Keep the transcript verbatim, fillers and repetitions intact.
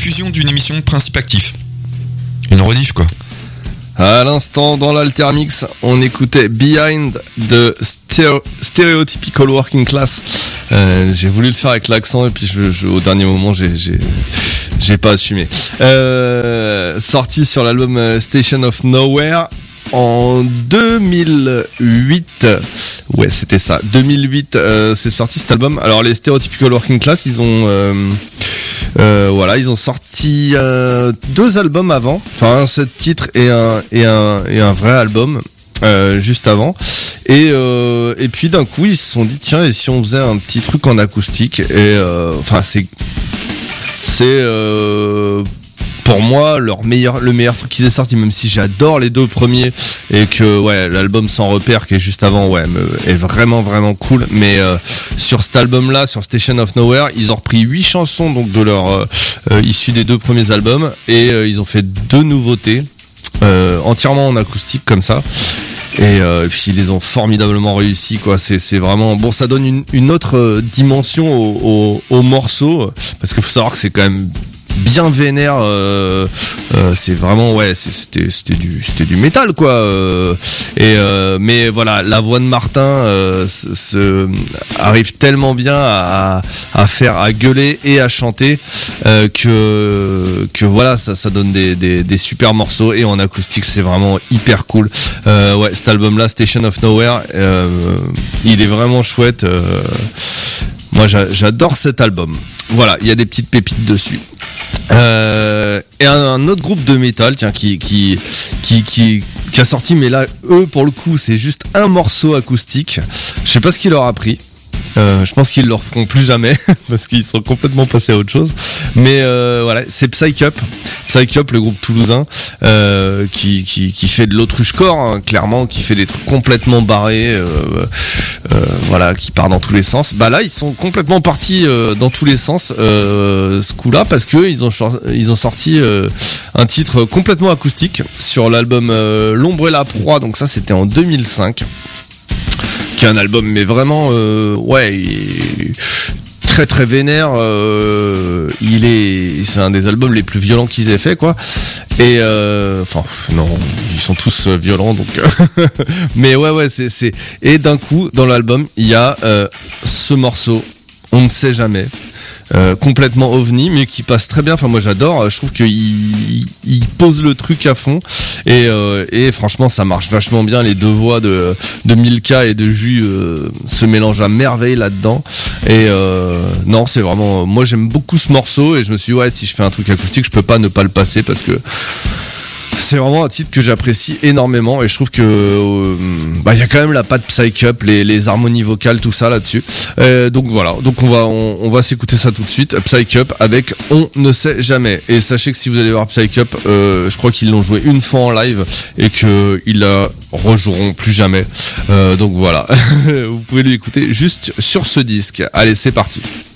rediffusion d'une émission Principe Actif. Une rediff quoi. À l'instant, dans l'Altermix, on écoutait Behind de Stereo- Stereotypical Working Class. Euh, j'ai voulu le faire avec l'accent et puis je, je, au dernier moment, j'ai, j'ai, j'ai pas assumé. Euh, sorti sur l'album Station of Nowhere en deux mille huit. Ouais, c'était ça. deux mille huit, euh, c'est sorti cet album. Alors, les Stereotypical Working Class, ils ont... Euh, Euh, voilà, ils ont sorti euh, deux albums avant, enfin un sept titres et un et un et un vrai album euh, juste avant. Et euh, et puis d'un coup ils se sont dit tiens, et si on faisait un petit truc en acoustique. Et euh, enfin c'est c'est euh, pour moi leur meilleur le meilleur truc qu'ils aient sorti, même si j'adore les deux premiers et que ouais l'album Sans Repère qui est juste avant ouais est vraiment vraiment cool, mais euh, sur cet album là, sur Station of Nowhere, ils ont repris huit chansons donc de leur euh, euh, issues des deux premiers albums et euh, ils ont fait deux nouveautés euh, entièrement en acoustique comme ça. Et, euh, et puis ils les ont formidablement réussi quoi. C'est c'est vraiment bon, ça donne une, une autre euh, dimension au, au, au morceau, parce qu'il faut savoir que c'est quand même bien vénère, euh, euh, c'est vraiment ouais c'est, c'était c'était du c'était du métal quoi, euh, et euh, mais voilà, la voix de Martin euh, se, se arrive tellement bien à, à faire à gueuler et à chanter euh, que que voilà ça ça donne des, des des super morceaux, et en acoustique c'est vraiment hyper cool. Euh, ouais, cet album là, Station of Nowhere, euh, il est vraiment chouette. Euh, moi j'a, j'adore cet album. Voilà, il y a des petites pépites dessus. Euh, et un, un autre groupe de métal, tiens, qui, qui, qui, qui, qui a sorti, mais là, eux, pour le coup, c'est juste un morceau acoustique. Je sais pas ce qu'il leur a pris. Euh, je pense qu'ils le referont plus jamais parce qu'ils sont complètement passés à autre chose. Mais euh, voilà, c'est Psych Up, Psych Up, le groupe toulousain, euh, qui, qui, qui fait de l'autruche-core, hein, clairement, qui fait des trucs complètement barrés, euh, euh, voilà, qui part dans tous les sens. Bah là, ils sont complètement partis euh, dans tous les sens euh, ce coup-là, parce que ils ont ils ont sorti euh, un titre complètement acoustique sur l'album euh, L'Ombre et la Proie. Donc ça, c'était en deux mille cinq. Qui est un album mais vraiment euh, ouais il est très très vénère, euh, il est c'est un des albums les plus violents qu'ils aient fait quoi, et euh, enfin non ils sont tous violents donc mais ouais ouais c'est c'est et d'un coup dans l'album il y a euh, ce morceau On ne sait jamais, Euh, complètement ovni, mais qui passe très bien. Enfin, moi j'adore. Je trouve qu'il il, il pose le truc à fond, et, euh, et franchement, ça marche vachement bien. Les deux voix de, de Milka et de Jus euh, se mélangent à merveille là-dedans. Et euh, non, c'est vraiment. Moi, j'aime beaucoup ce morceau, et je me suis dit, ouais, si je fais un truc acoustique, je peux pas ne pas le passer, parce que c'est vraiment un titre que j'apprécie énormément, et je trouve que euh, bah il y a quand même la patte Psych Up, les, les harmonies vocales, tout ça là-dessus. Euh, donc voilà, donc on va on, on va s'écouter ça tout de suite. Psych Up avec On ne sait jamais. Et sachez que si vous allez voir Psych Up, euh, je crois qu'ils l'ont joué une fois en live et que ils la rejoueront plus jamais. Euh, donc voilà, vous pouvez l'écouter juste sur ce disque. Allez, c'est parti.